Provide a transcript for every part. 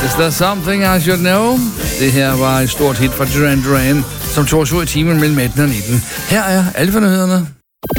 Is there something I should know? Det her var et stort hit fra Duran Duran, som tog os ud i timen mellem 18 og 19. Her er Alfa-nyhederne.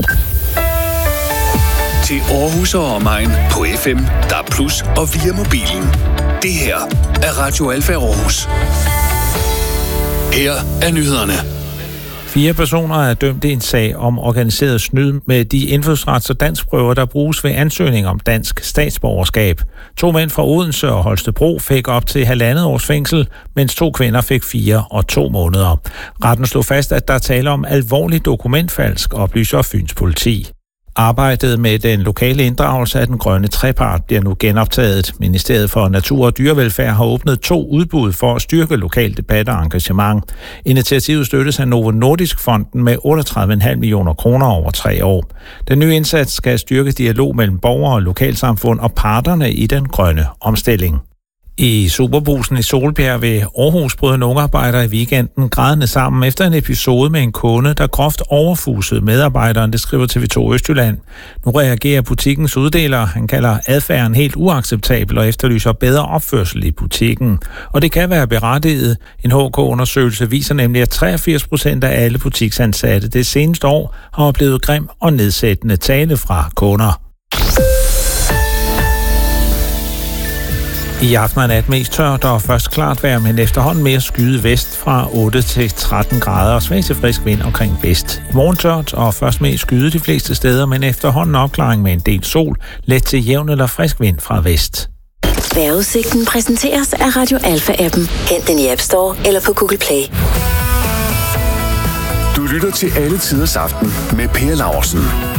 Til Aarhus og omegn på FM, DAB+ og via mobilen. Det her er Radio Alfa Aarhus. Her er nyhederne. 4 personer er dømt i en sag om organiseret snyd med de indfødsrets- og danskprøver, der bruges ved ansøgning om dansk statsborgerskab. 2 mænd fra Odense og Holstebro fik op til 1,5 års fængsel, mens 2 kvinder fik 4 og 2 måneder. Retten slog fast, at der taler om alvorlig dokumentfalsk, oplyser Fyns politi. Arbejdet med den lokale inddragelse af den grønne trepart bliver nu genoptaget. Ministeriet for Natur og Dyrevelfærd har åbnet 2 udbud for at styrke lokal debat og engagement. Initiativet støttes af Novo Nordisk Fonden med 38,5 millioner kroner over 3 år. Den nye indsats skal styrke dialog mellem borgere og lokalsamfund og parterne i den grønne omstilling. I Superbrugsen i Solbjerg ved Aarhus brød en ungarbejder i weekenden grædende sammen efter en episode med en kunde, der groft overfusede medarbejderen, det skriver TV2 Østjylland. Nu reagerer butikkens uddeler. Han kalder adfærden helt uacceptabel og efterlyser bedre opførsel i butikken. Og det kan være berettiget. En HK-undersøgelse viser nemlig, at 83% af alle butiksansatte det seneste år har oplevet grim og nedsættende tale fra kunder. I aften er nat mest tørt og først klart vejr, men efterhånden mere skyet vest fra 8 til 13 grader og svag til frisk vind omkring vest. I morgen tørt og først mest skyet de fleste steder, men efterhånden opklaring med en del sol, let til jævn eller frisk vind fra vest. Vejrudsigten præsenteres af Radio Alfa-appen. Hent den i App Store eller på Google Play. Du lytter til Alle Tiders Aften med Per Laursen.